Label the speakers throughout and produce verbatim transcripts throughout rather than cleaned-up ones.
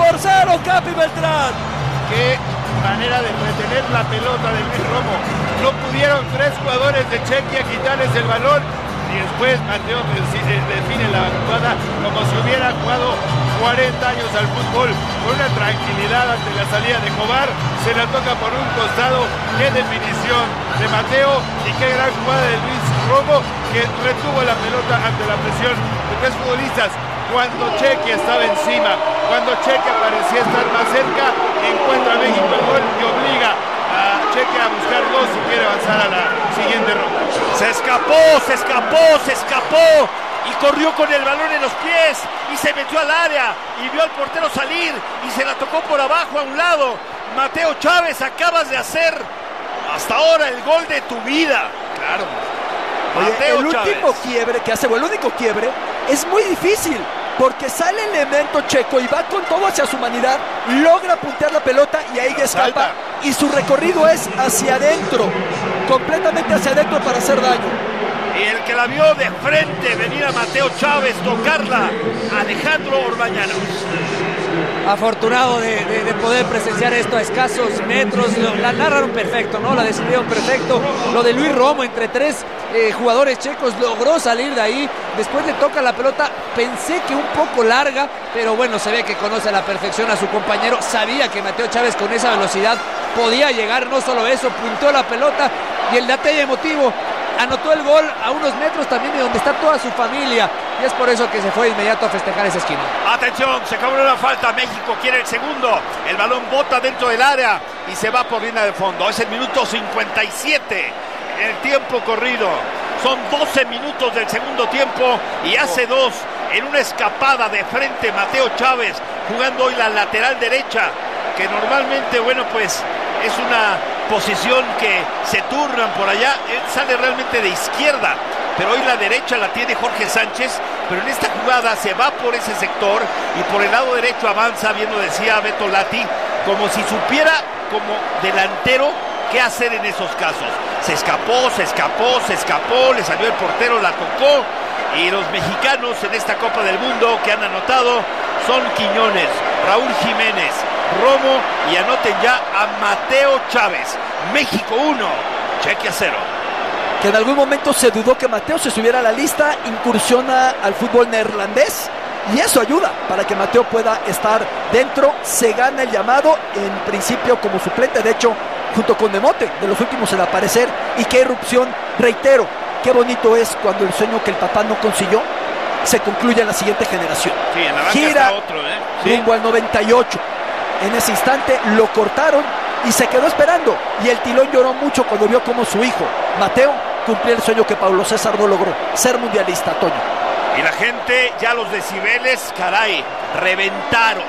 Speaker 1: por cero, Capi Beltrán.
Speaker 2: Qué manera de retener la pelota de Luis Romo. No pudieron tres jugadores de Chequia quitarles el balón y después Mateo define la jugada como si hubiera jugado cuarenta años al fútbol, con una tranquilidad ante la salida de Jobar. Se la toca por un costado. Qué definición de Mateo y qué gran jugada de Luis Romo, que retuvo la pelota ante la presión de tres futbolistas. Cuando Chequia estaba encima, cuando Chequia parecía estar más cerca, encuentra a México el gol y obliga a Chequia a buscar dos si quiere avanzar a la siguiente ronda.
Speaker 3: Se escapó, se escapó, se escapó y corrió con el balón en los pies y se metió al área y vio al portero salir y se la tocó por abajo a un lado. Mateo Chávez, acabas de hacer hasta ahora el gol de tu vida.
Speaker 2: Claro.
Speaker 1: Oye,
Speaker 3: Mateo
Speaker 1: el
Speaker 3: Chávez.
Speaker 1: último quiebre que hace, o el único quiebre, es muy difícil, porque sale el elemento checo y va con todo hacia su humanidad, logra puntear la pelota y ahí ya escapa.
Speaker 2: Salta.
Speaker 1: Y su recorrido es hacia adentro, completamente hacia adentro para hacer daño.
Speaker 3: Y el que la vio de frente venir a Mateo Chávez, tocarla, Alejandro Orbañanos.
Speaker 4: Afortunado de, de, de poder presenciar esto a escasos metros. Lo, la narraron perfecto, ¿no? La decidieron perfecto. Lo de Luis Romo entre tres eh, jugadores checos logró salir de ahí. Después le toca la pelota, pensé que un poco larga, pero bueno, se ve que conoce a la perfección a su compañero. Sabía que Mateo Chávez con esa velocidad podía llegar, no solo eso, puntó la pelota y el detalle emotivo. Anotó el gol a unos metros también de donde está toda su familia y es por eso que se fue inmediato a festejar esa esquina.
Speaker 3: Atención, se cobró una falta, México quiere el segundo, el balón bota dentro del área y se va por línea de fondo. Es el minuto cincuenta y siete, el tiempo corrido, son doce minutos del segundo tiempo y hace dos en una escapada de frente Mateo Chávez, jugando hoy la lateral derecha, que normalmente, bueno, pues es una posición que se turnan por allá. Él sale realmente de izquierda, pero hoy la derecha la tiene Jorge Sánchez, pero en esta jugada se va por ese sector y por el lado derecho avanza, bien lo decía Beto Lati, como si supiera como delantero qué hacer en esos casos. Se escapó, se escapó, se escapó, le salió el portero, la tocó, y los mexicanos en esta Copa del Mundo que han anotado son Quiñones, Raúl Jiménez, Romo y anoten ya a Mateo Chávez. México uno, Chequia cero.
Speaker 1: Que en algún momento se dudó que Mateo se subiera a la lista, incursiona al fútbol neerlandés y eso ayuda para que Mateo pueda estar dentro. Se gana el llamado en principio como suplente, de hecho junto con Demote, de los últimos en aparecer. Y qué irrupción, reitero, qué bonito es cuando el sueño que el papá no consiguió se concluye en la siguiente generación.
Speaker 3: Sí, en la banca
Speaker 1: gira
Speaker 3: está otro, ¿eh? Sí.
Speaker 1: rumbo al noventa y ocho. En ese instante lo cortaron y se quedó esperando. Y el Tilón lloró mucho cuando vio cómo su hijo, Mateo, cumplía el sueño que Pablo César no logró, ser mundialista, Toño.
Speaker 3: Y la gente, ya los decibeles, caray, reventaron.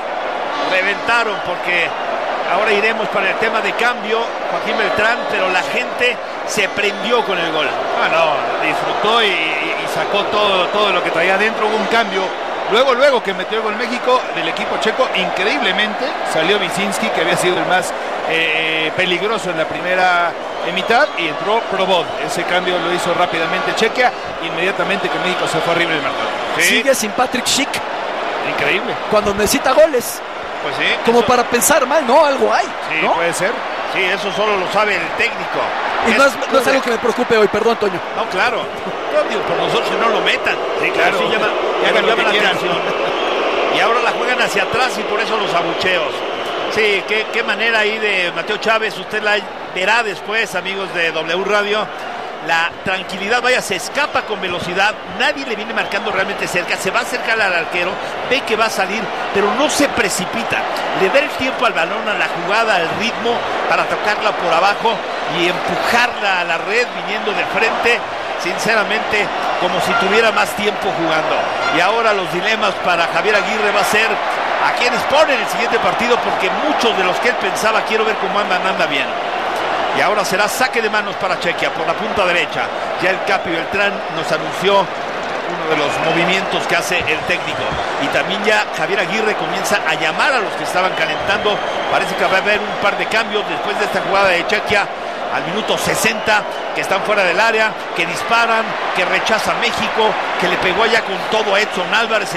Speaker 3: Reventaron porque ahora iremos para el tema de cambio, Joaquín Beltrán, pero la gente se prendió con el gol.
Speaker 2: Ah, no, disfrutó y, y sacó todo, todo lo que traía adentro. Hubo un cambio. Luego, luego que metió el gol México del equipo checo, increíblemente salió Visinski, que había sido el más eh, peligroso en la primera eh, mitad, y entró Probod. Ese cambio lo hizo rápidamente Chequia, inmediatamente que México se fue arriba del marcador.
Speaker 3: Sí.
Speaker 1: Sigue sin Patrick Schick
Speaker 2: Increíble.
Speaker 1: cuando necesita goles,
Speaker 3: Pues sí.
Speaker 1: como
Speaker 3: eso,
Speaker 1: para pensar mal, no, algo hay,
Speaker 3: sí,
Speaker 1: ¿no?
Speaker 2: Puede ser.
Speaker 3: sí, eso solo lo sabe el técnico.
Speaker 1: Y no es, no es
Speaker 3: de-
Speaker 1: algo que me preocupe hoy, perdón, Toño.
Speaker 3: No, claro. No, digo, por nosotros que no lo metan.
Speaker 2: Sí, claro.
Speaker 3: Sí llama, ya
Speaker 2: Hagan
Speaker 3: me
Speaker 2: lo
Speaker 3: llama
Speaker 2: que
Speaker 3: la
Speaker 2: quieran.
Speaker 3: atención. Y ahora la juegan hacia atrás y por eso los abucheos. Sí, qué, qué manera ahí de Mateo Chávez. Usted la verá después, amigos de W Radio. La tranquilidad, vaya, se escapa con velocidad. Nadie le viene marcando realmente cerca. Se va a acercar al arquero, ve que va a salir, pero no se precipita. Le da el tiempo al balón, a la jugada, al ritmo, para tocarla por abajo y empujarla a la red viniendo de frente. Sinceramente, como si tuviera más tiempo jugando. Y ahora los dilemas para Javier Aguirre va a ser a quienes ponen el siguiente partido, porque muchos de los que él pensaba, quiero ver cómo andan, anda bien. Y ahora será saque de manos para Chequia por la punta derecha. Ya el Capi Beltrán nos anunció uno de los movimientos que hace el técnico. Y también ya Javier Aguirre comienza a llamar a los que estaban calentando. Parece que va a haber un par de cambios después de esta jugada de Chequia al minuto sesenta, que están fuera del área, que disparan, que rechaza México, que le pegó allá con todo a Edson Álvarez.